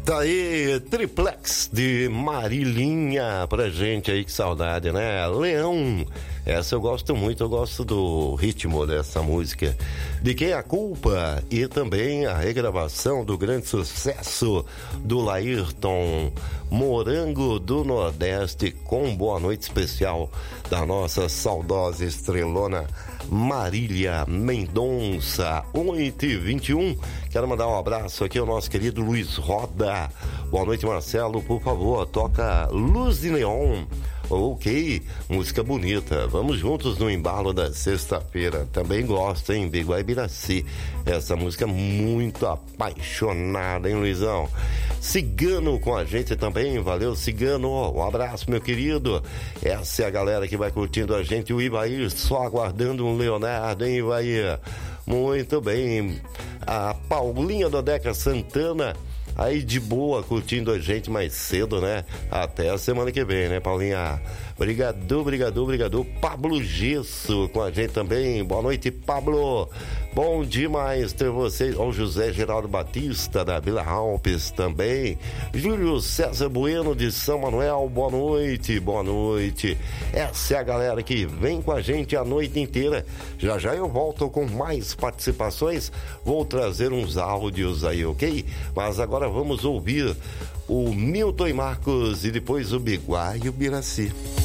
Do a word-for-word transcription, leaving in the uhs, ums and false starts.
Tá aí, Triplex de Marilinha pra gente aí, que saudade, né? Leão, essa eu gosto muito, eu gosto do ritmo dessa música. De Quem é a Culpa? E também a regravação do grande sucesso do Laírton, Morango do Nordeste, com Boa Noite especial da nossa saudosa estrelona Marília Mendonça. Oito e vinte e um. Quero mandar um abraço aqui ao nosso querido Luiz Roda. Boa noite, Marcelo, por favor, toca Luz de Neon. Ok, música bonita. Vamos juntos no embalo da sexta-feira. Também gosto, hein, Biguá e Biraci. Essa música muito apaixonada, hein, Luizão? Cigano com a gente também, valeu, Cigano. Um abraço, meu querido. Essa é a galera que vai curtindo a gente. O Ivair só aguardando um Leonardo, hein, Ivair? Muito bem. A Paulinha do Deca Santana aí de boa, curtindo a gente mais cedo, né? Até a semana que vem, né, Paulinha? Obrigado, obrigado, obrigado. Pablo Gesso com a gente também. Boa noite, Pablo. Bom demais ter vocês. O José Geraldo Batista, da Vila Alpes também. Júlio César Bueno, de São Manuel. Boa noite, boa noite. Essa é a galera que vem com a gente a noite inteira. Já já eu volto com mais participações. Vou trazer uns áudios aí, ok? Mas agora vamos ouvir o Milton e Marcos e depois o Biguá e o Biraci.